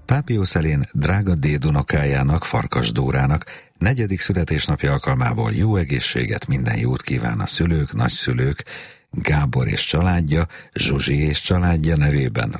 Pápió Szelén drága dédunokájának, Farkas Dórának 4. születésnapja alkalmából jó egészséget, minden jót kíván a szülők, nagyszülők, Gábor és családja, Zsuzsi és családja nevében,